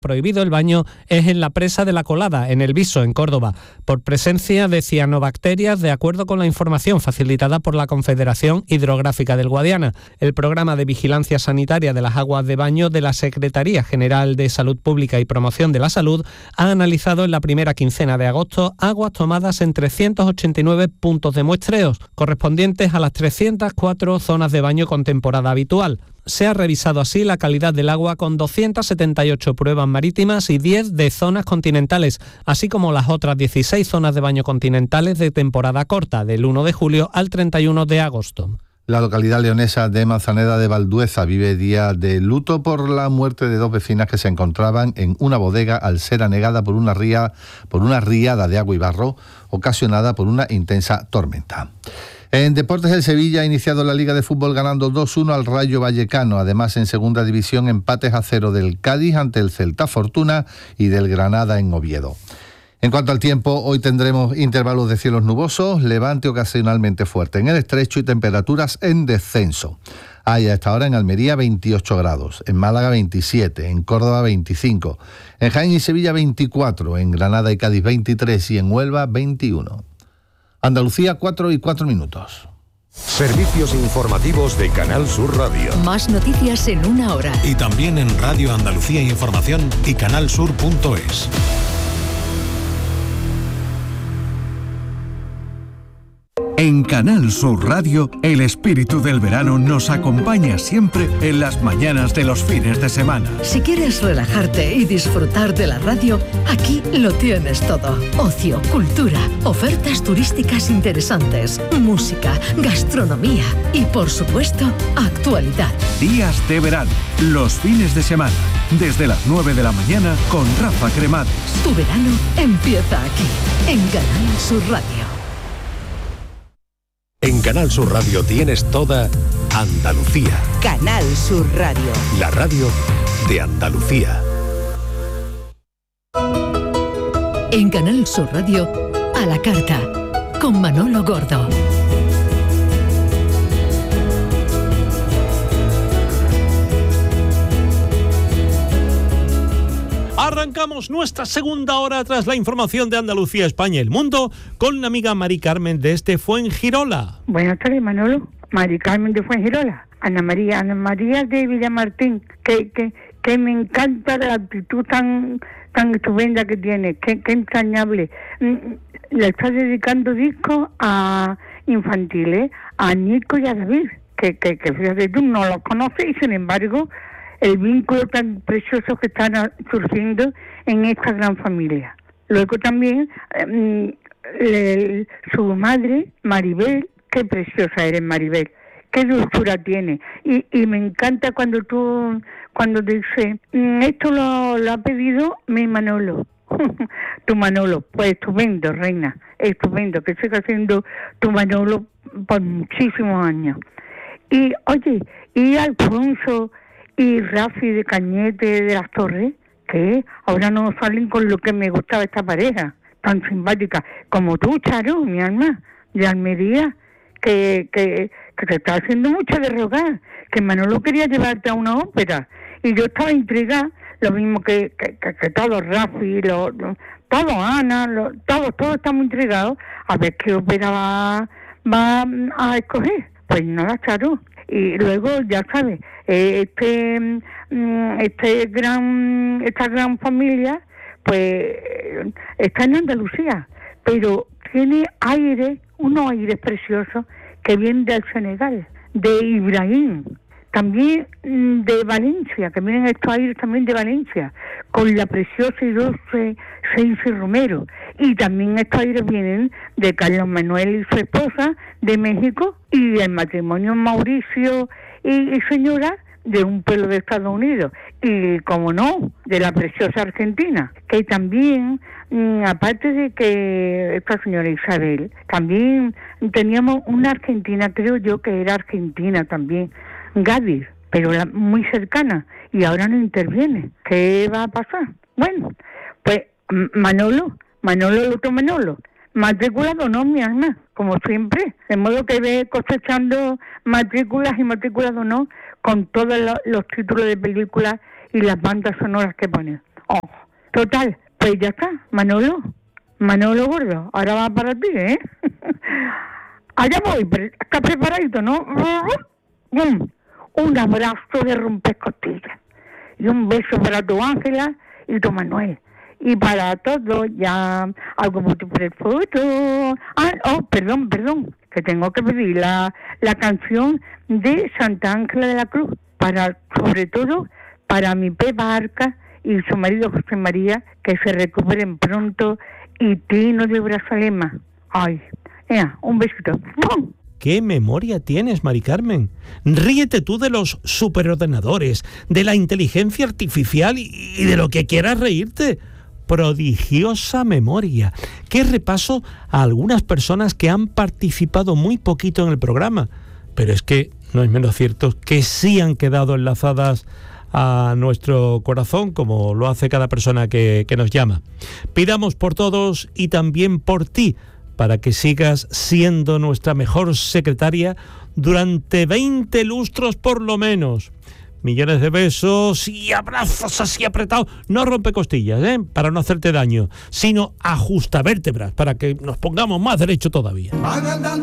prohibido el baño es en la presa de La Colada, en El Viso, en Córdoba, por presencia de cianobacterias, de acuerdo con la información facilitada por la Confederación Hidrográfica del Guadiana. El programa de vigilancia sanitaria de las aguas de baño de la Secretaría General de Salud Pública y Promoción de la Salud ha analizado en la primera quincena de agosto aguas tomadas en 389 puntos de muestreos, correspondientes a las 304 zonas de baño con temporada habitual. Se ha revisado así la calidad del agua con 278 pruebas marítimas y 10 de zonas continentales, así como las otras 16 zonas de baño continentales de temporada corta, del 1 de julio al 31 de agosto. La localidad leonesa de Manzaneda de Valdueza vive día de luto por la muerte de 2 vecinas que se encontraban en una bodega al ser anegada por una riada de agua y barro ocasionada por una intensa tormenta. En deportes, el Sevilla ha iniciado la Liga de Fútbol ganando 2-1 al Rayo Vallecano. Además, en segunda división, empates a 0 del Cádiz ante el Celta Fortuna y del Granada en Oviedo. En cuanto al tiempo, hoy tendremos intervalos de cielos nubosos, levante ocasionalmente fuerte en el estrecho y temperaturas en descenso. Hay a esta hora en Almería 28 grados, en Málaga 27, en Córdoba 25, en Jaén y Sevilla 24, en Granada y Cádiz 23 y en Huelva 21. Andalucía, 4:04. Servicios informativos de Canal Sur Radio. Más noticias en una hora. Y también en Radio Andalucía Información y canalsur.es. En Canal Sur Radio, el espíritu del verano nos acompaña siempre en las mañanas de los fines de semana. Si quieres relajarte y disfrutar de la radio, aquí lo tienes todo. Ocio, cultura, ofertas turísticas interesantes, música, gastronomía y, por supuesto, actualidad. Días de verano, los fines de semana, desde las 9 de la mañana con Rafa Cremades. Tu verano empieza aquí, en Canal Sur Radio. En Canal Sur Radio tienes toda Andalucía. Canal Sur Radio. La radio de Andalucía. En Canal Sur Radio, a la carta, con Manolo Gordo. Arrancamos nuestra segunda hora tras la información de Andalucía, España y el mundo con la amiga Mari Carmen desde Fuengirola. Buenas tardes, Manolo. Mari Carmen de Fuengirola. Ana María de Villamartín, que me encanta la actitud tan estupenda que tiene, que entrañable. Le está dedicando discos a infantiles, a Nico y a David, que fíjate tú, no los conoces y sin embargo el vínculo tan precioso que están surgiendo en esta gran familia. Luego también su madre, Maribel, qué preciosa eres, Maribel, qué dulzura tiene. Y me encanta cuando dice, esto lo ha pedido mi Manolo. Tu Manolo, pues estupendo, reina, estupendo, que siga siendo tu Manolo por muchísimos años. Y oye, y Alfonso y Rafi de Cañete de las Torres, que ahora no salen con lo que me gustaba esta pareja, tan simpática, como tú, Charo, mi alma, de Almería, que te está haciendo mucho de rogar, que Manolo quería llevarte a una ópera, y yo estaba intrigada, lo mismo que todos, Rafi, todos, Ana, todos estamos intrigados, a ver qué ópera va a escoger. Pues nada, Charo. Y luego, ya sabes, esta gran familia, pues está en Andalucía, pero tiene unos aires preciosos que vienen del Senegal, de Ibrahim, también de Valencia, que vienen estos aires también de Valencia, con la preciosa y dulce Seinsi Romero, y también estos aires vienen de Carlos Manuel y su esposa de México, y del matrimonio Mauricio y señora de un pueblo de Estados Unidos, y como no, de la preciosa Argentina, que también, aparte de que esta señora Isabel, también teníamos una argentina, creo yo que era argentina también, Gadir, pero muy cercana, y ahora no interviene. ¿Qué va a pasar? Bueno, pues Manolo, el otro Manolo, matriculado no, mi alma, como siempre, de modo que ve cosechando matrículas y matriculado no, con todos los títulos de películas y las bandas sonoras que pone. Oh, total, pues ya está, Manolo gordo, ahora va para ti, ¿eh? Allá voy, está preparadito, ¿no? Un abrazo de rompecostillas y un beso para tu Ángela y tu Manuel. Y para todos, ya algo mucho por el foto. Perdón, que tengo que pedir la canción de Santa Ángela de la Cruz, sobre todo para mi Pepa Arca y su marido José María, que se recuperen pronto, y Tino de Brazalema. Ay, un besito. ¿Qué memoria tienes, Mari Carmen? Ríete tú de los superordenadores, de la inteligencia artificial y de lo que quieras reírte. Prodigiosa memoria. Qué repaso a algunas personas que han participado muy poquito en el programa. Pero es que no es menos cierto que sí han quedado enlazadas a nuestro corazón, como lo hace cada persona que nos llama. Pidamos por todos y también por ti, para que sigas siendo nuestra mejor secretaria durante 20 lustros por lo menos. Millones de besos y abrazos así apretados. No rompe costillas, para no hacerte daño, sino ajusta vértebras, para que nos pongamos más derecho todavía.